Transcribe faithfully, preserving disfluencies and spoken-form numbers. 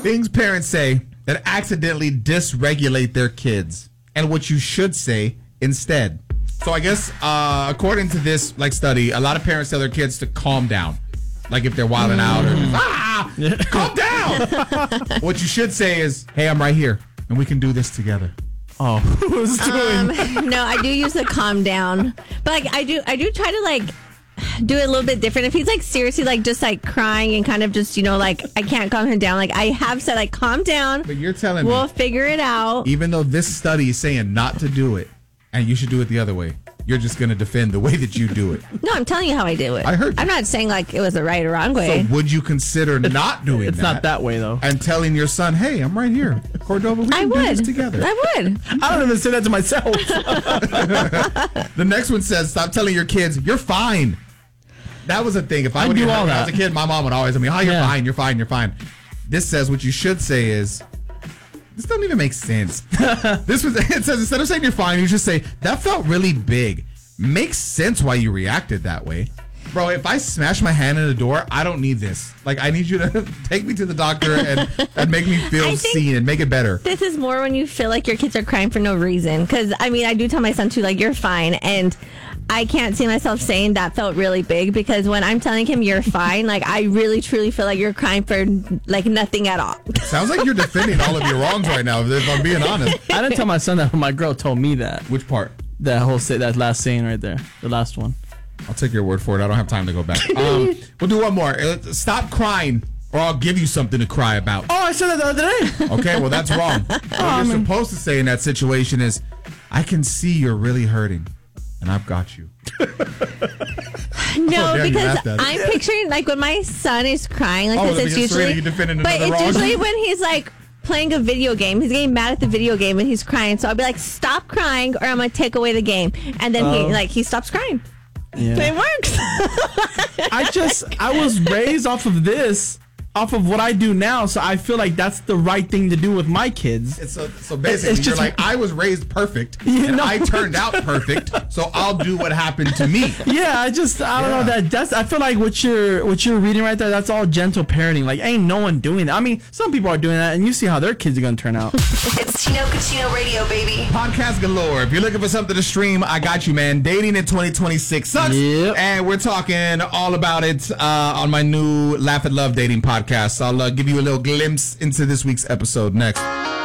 Things parents say that accidentally dysregulate their kids, and what you should say instead. So I guess uh, according to this like study, a lot of parents tell their kids to calm down, like if they're wilding mm. out or just, ah, calm down. What you should say is, "Hey, I'm right here, and we can do this together." Oh, who's doing? Um, no, I do use the calm down, but like I do, I do try to like do it a little bit different. If he's like seriously like just like crying and kind of just, you know, like I can't calm him down. Like I have said, like calm down. But you're telling we'll me we'll figure it out. Even though this study is saying not to do it, and you should do it the other way, you're just going to defend the way that you do it. No, I'm telling you how I do it. I heard you. I'm not saying like it was the right or wrong way. So would you consider not doing it's that? It's not that way, though. And telling your son, hey, I'm right here. Cordova, we can I would. do this together. I would. I don't even say that to myself. The next one says, stop telling your kids, you're fine. That was a thing. If I, I would do hear all that that. as a kid, my mom would always tell me, oh, you're yeah. fine, you're fine, you're fine. This says what you should say is, this doesn't even make sense. This was it says instead of saying you're fine, you just say that felt really big. Makes sense why you reacted that way. Bro, if I smash my hand in the door, I don't need this. Like, I need you to take me to the doctor and, and make me feel seen and make it better. This is more when you feel like your kids are crying for no reason. Because, I mean, I do tell my son, too, like, you're fine. And I can't see myself saying that felt really big. Because when I'm telling him you're fine, like, I really, truly feel like you're crying for, like, nothing at all. Sounds like you're defending all of your wrongs right now, if I'm being honest. I didn't tell my son that when my girl told me that. Which part? That whole say, that last saying right there. The last one. I'll take your word for it. I don't have time to go back. Um, we'll do one more. Uh, Stop crying, or I'll give you something to cry about. Oh, I said that the other day. Okay, well, that's wrong. What oh, you're I mean, supposed to say in that situation is, I can see you're really hurting, and I've got you. No, oh, because I'm picturing, like, when my son is crying, like oh, this, it's usually... But it's wrong. usually when he's, like... playing a video game. He's getting mad at the video game and he's crying. So I'll be like, stop crying or I'm going to take away the game. And then uh, he like he stops crying. Yeah. So it works. I just, I was raised off of this, off of what I do now. So I feel like that's the right thing to do with my kids. It's so, so basically, it's you're like, I was raised perfect you and know? I turned out perfect. So I'll do what happened to me. Yeah, I just, I don't yeah. know that. That's, I feel like what you're, what you're reading right there, that's all gentle parenting. Like, ain't no one doing that. I mean, some people are doing that and you see how their kids are going to turn out. It's Chino Cucino Radio, baby. Podcast galore. If you're looking for something to stream, I got you, man. Dating in twenty twenty-six sucks. Yep. And we're talking all about it uh, on my new Laugh and Love dating podcast. So I'll uh, give you a little glimpse into this week's episode next.